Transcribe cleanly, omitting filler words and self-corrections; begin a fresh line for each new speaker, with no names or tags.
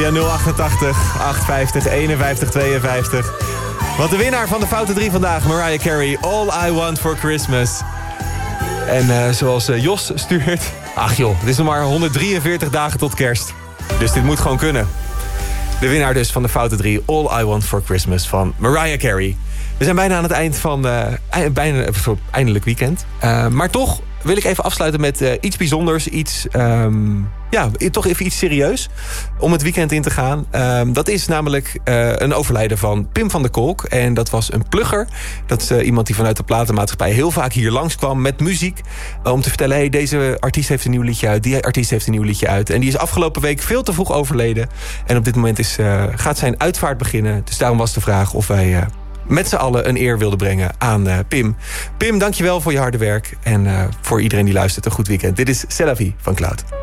via 088 850 51 52. Want de winnaar van de Foute 3 vandaag, Mariah Carey, All I Want For Christmas. En zoals Jos stuurt... Ach joh, het is nog maar 143 dagen tot kerst. Dus dit moet gewoon kunnen. De winnaar dus van de Foute 3, All I Want For Christmas van Mariah Carey. We zijn bijna aan het eind van bijna een soort eindelijk weekend. Maar toch wil ik even afsluiten met iets bijzonders. Toch even iets serieus om het weekend in te gaan. Dat is namelijk een overlijden van Pim van der Kolk. En dat was een plugger. Dat is iemand die vanuit de platenmaatschappij heel vaak hier langskwam met muziek. Om te vertellen, hey, deze artiest heeft een nieuw liedje uit. Die artiest heeft een nieuw liedje uit. En die is afgelopen week veel te vroeg overleden. En op dit moment gaat zijn uitvaart beginnen. Dus daarom was de vraag of wij... met z'n allen een eer wilde brengen aan Pim. Pim, dankjewel voor je harde werk. En voor iedereen die luistert, een goed weekend. Dit is C'est la vie van Cloud.